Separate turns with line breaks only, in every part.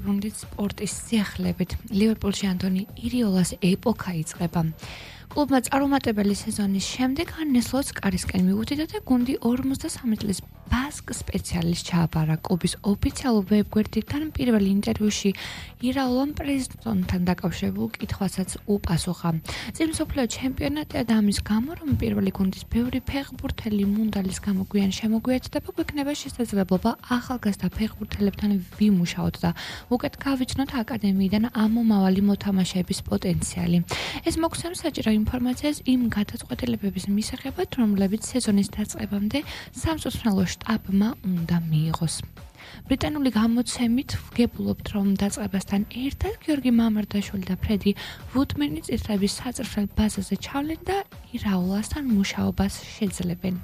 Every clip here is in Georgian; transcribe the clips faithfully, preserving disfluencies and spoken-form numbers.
დაუბრუნდით სპორტის სიახლებით. ლივერპულში ანტონი ირიოლას ეპოქა იწყება. კლუბმა წარუმატებელი სეზონის შემდეგ არნე სლოტს კარისკენ მიუთიდა და გუნდი ორმოცდასამი წლის ბასკ სპეციალისტს ჩააბარა. კლუბის ოფიციალურ ვებგვერდიდან პირველ ინტერვიუში ირაოლამ პრეზიდენტთან დაკავშირებულ კითხვასაც უპასუხა. წინ მსოფლიო ჩემპიონატია და ამის გამო, რომ პირველი გუნდის ბევრი ფეხბურთელი მუნდალის გამო გვიან შემოგვიერთდება, გვექნება შესაძლებლობა ახალგაზრდა ფეხბურთელებთან ვიმუშაოთ და უკეთ გავიჩნოთ აკადემიიდან ამომავალი მოთამაშეების პოტენციალი. ეს მოგცემს საჭირო ინფორმაციას იმ გადაწყვეტილებების მისაღებად, რომლებიც სეზონის დაწყებამდე სამწვრთნელო შტაბმა უნდა მიიღოს. ბრიტანული გამოცემით ვგებულობთ, რომ დაწყებასთან ერთად გიორგი მამარდაშვილი და ფრედი ვუდმენი წითლების საწრფელ ბაზაზე ჩავლენ და ირაოლასთან მუშაობას შეძლებენ.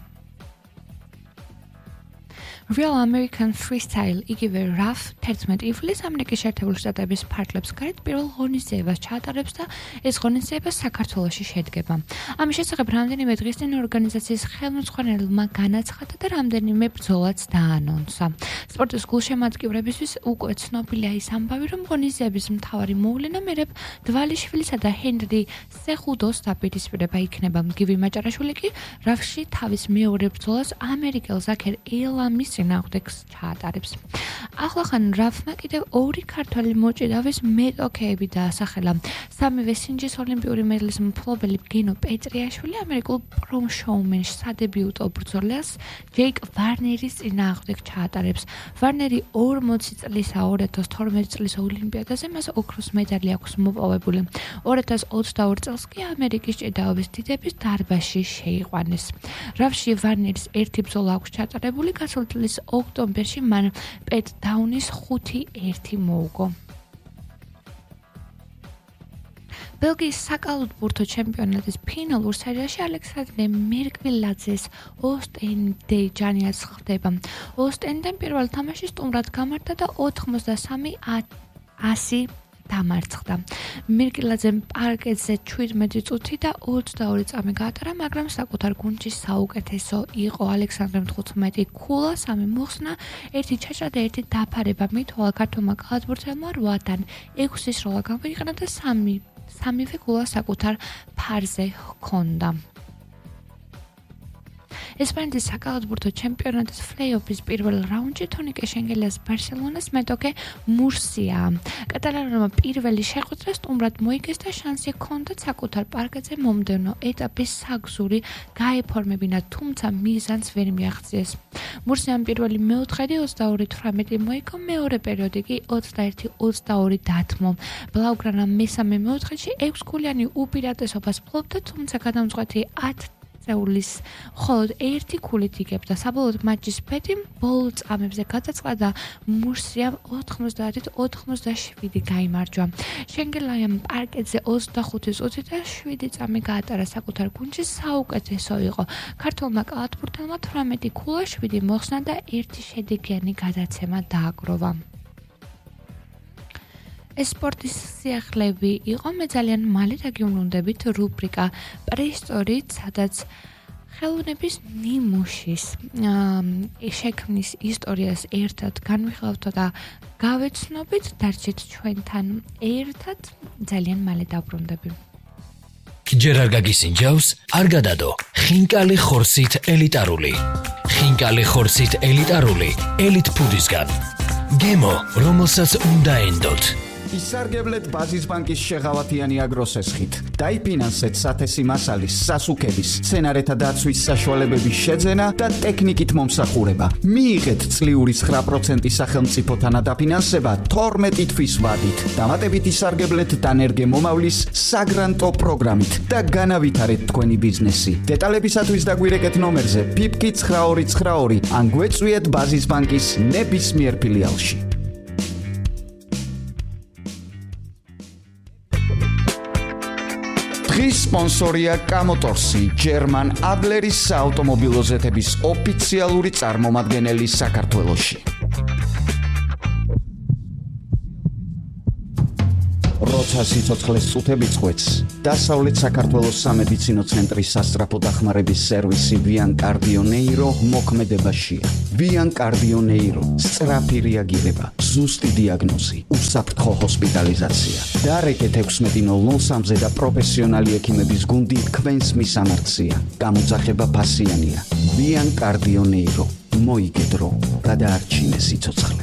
Real American Freestyle იგივე რაფ თერთმეტ ივლისს ამერიკის შეერთებული შტატების ფარგლებს გარეთ პირველ ღონისძიებას ჩაატარებს და ეს ღონისძიება საქართველოში შედგება. ამის შესახებ რამდენიმე დღის წინ ორგანიზაციის ხელმძღვანელმა განაცხადა და რამდენიმე ბრძოლაც დაანონსა. სპორტის გულშემატკივრებისთვის უკვე ცნობილია ის ამბავი, რომ ღონისძიების მთავარი მოვლენა მერებ დვალიშვილისა და ჰენრი სეხუდოს დაპირისპირება იქნება. გივი მაჭარაშვილი კი რაფში თავის მეორე ბრძოლას ამერიკელ ზაქერ ელამის წინააღმდეგს ჩაატარებს. ახლახან რაფმა კიდევ ორი ქართველი მოჭიდავის მეტოქეები დაასახელა. სამივე სინჯის ოლიმპიური მედლის მფლობელი გენო პეტრიაშვილი ამერიკულ პრომ-შოუმენს სადებიუტო ბრძოლას ჯეიკ ვარნერის წინააღმდეგ ჩაატარებს. ვარნერი ორმოცი წლისა ორ ათას თორმეტ წლის ოლიმპიადაზე მას ოქროს მედალი აქვს მოპოვებული. ორ ათას ოცდაორ წელს კი ამერიკის ჭიდაობის დიდების დარბაზში შეიყვანეს. რაფში ვარნერის ერთი ბრძოლა აქვს ჩატარებული, გასულ წლის ოქტომბერში მან პეტ დაუნის ხუთი ერთი მოუგო. ბელგიის საკალათბურთო ჩემპიონატის ფინალურ სერიაში ალექსანდრე მერკვილაძეს ოსტენდე ჯანიაც ხდება. ოსტენდემ პირველ თამაში სტუმრად გამართა და ოთხმოცდასამი ასი დამარცხდა. მერკვილაძემ პარკეტზე ჩვიდმეტი წუთი და ოცდაორი წამი გაატარა, მაგრამ საკუთარ გუნდში საუკეთესო იყო. ალექსანდრემ თხუთმეტი ქულა, სამი მოხსნა, ერთი ჩაჭრა და ერთი დაფარება მითვალა. ქართულმა კალათბურთელმა რვადან ექვსი სროლა გამოიყენა და სამი სამივე ქულა საკუთარ ფარზე ჰქონდა. ესპანეთის საკალათბურთო ჩემპიონატის ფლეი-ოფის პირველ რაუნდში თონიკე შენგელიას ბარსელონას მეტოქე მურსია. კატალონურმა პირველი შეხვედრა სტუმრად მოიგეს და შანსი ჰქონდათ საკუთარ პარკეტზე მომდევნო ეტაპის საგზური გაეფორმებინა, თუმცა მიზანს ვერ მიაღწიეს. მურსიამ პირველი მეოთხედი ოცდაორი თვრამეტი მოიგო, მეორე პერიოდი კი ოცდაერთი ოცდაორი დათმო. ბლაუგრანამ მესამე მეოთხედში ექვსგოლიანი უპირატესობას ფლობდა, თუმცა გადამწყვეტი ათ წეულის მხოლოდ ერთი ქულით იგებდა. საბოლოოდ მატჩის ფეთი ბოლო წამებზე გადაწყდა და მურსიამ ოთხმოცდაათით ოთხმოცდაშვიდი გაიმარჯვა. შენგელიამ პარკეტზე ოცდახუთი წუთი და შვიდი წამი გაატარა, საკუთარ გუნდში საუკეთესო იყო. ქართულმა კალათბურთელმა თვრამეტი ქულა, შვიდი მოხსნა და ერთი შედეგიანი გადაცემა დააგროვა. ეს სპორტის სიახლეები იყო. მე ძალიან მალე დაგიბრუნდებით რუბრიკა პრესტორით, სადაც ხელოვნების ნიმუშის შექმნის ისტორიას ერთად განვიხილავთ და გავეცნობით. დარჩით ჩვენთან ერთად, ძალიან მალე დავბრუნდები.
ჯერ არ გაგისინჯავს, არ გადადო. ხინკალი ხორცით ელიტარული. ხინკალი ხორცით ელიტარული ელიტ ფუდისგან. გემო, რომელსაც უნდა ენდოთ.
ისარგებლეთ ბაზის ბანკის შეღავათიანი აგროსესხით. დაიფინანსეთ სათესი მასალის, სასუქების, სცენარეთა დაცვის საშუალებების შეძენა და ტექნიკით მომსახურება. მიიღეთ წლიური ცხრა პროცენტის სახელმწიფოთან დაფინანსება თორმეტი თვის ვადით. დამატებით ისარგებლეთ დანერგე მომავლის საგრანტო პროგრამით და განავითარეთ თქვენი ბიზნესი. დეტალებისათვის დაგვირეკეთ ნომერზე ფიფკი ცხრა ორი ცხრა ორი ან გვეწვიეთ ბაზის ბანკის ნებისმიერ ფილიალში. დღის სპონსორია კამოტორსი, ჯერმან ადლერის საავტომობილო ზეთების ოფიციალური წარმომადგენელი საქართველოში. როცა სიცოცხლეს წუთები წყვეტს, დასავლეთ საქართველოს სამედიცინო ცენტრის სასწრაფო დახმარების სერვისი Vian Cardio Neuro მოქმედებაშია. Vian Cardio Neuro, სწრაფი რეაგირება, ზუსტი დიაგნოზი, უსაფრთხო ჰოსპიტალიზაცია. დარეკეთ ექვსმეტი ნულ ნულ სამზე და პროფესიონალი ექიმების გუნდი თქვენს მისამართზეა. გამოძახება ფასიანია. Vian Cardio Neuro. მოიგე დრო, გადაარჩინე სიცოცხლე.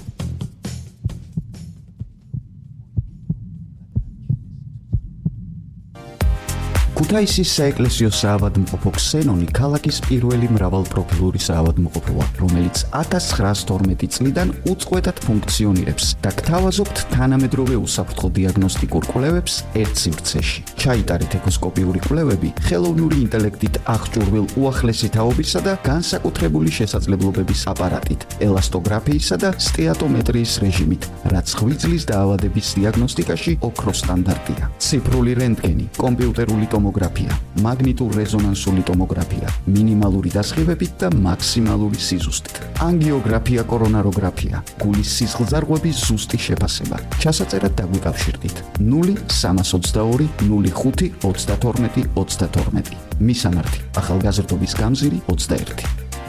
ქუთაისის საეკლესიო საავადმყოფო ქსენონი ქალაქის პირველი მრავალპროფილური საავადმყოფოა, რომელიც ათას ცხრაას თორმეტი წლიდან უწყვეტად ფუნქციონირებს და გთავაზობთ თანამედროვე უსაფრთხო დიაგნოსტიკურ კვლევებს ერთ სივრცეში. ჩაიტარეთ ეკოსკოპიური კვლევები ხელოვნური ინტელექტით აღჭურვილ უახლესი თაობისა და განსაკუთრებული შესაძლებლობების აპარატით, ელასტოგრაფიისა და სტეატომეტრიის რეჟიმით, რაც ღვიძლის დაავადების დიაგნოსტიკაში ოქროს სტანდარტია. ციფრული რენტგენი, კომპიუტერული ტომოგრაფია, მაგნიტურ-რეზონანსული ტომოგრაფია, მინიმალური დასხივებით და მაქსიმალური სიზუსტით. ანგიოგრაფია, კორონაროგრაფია, გულის სისხლძარღვების ზუსტი შეფასება. ჩასაწერად დაგვიკავშირდით ნული სამას ოცდაორი ნული ხუთი ოცდათორმეტი ოცდათორმეტი. მისამართი: ახალგაზრდობის გამზირი ოცდაერთი.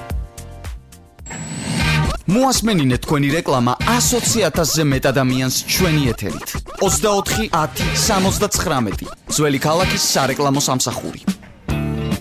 მოასმენინეთ თქვენი რეკლამა ასოცი ათასზე მეტ ადამიანს ჩვენი ეთერით. ოცდაოთხი ათი სამოცდაცხრამეტი. ძველი ქალაქის სარეკლამო სამსახური.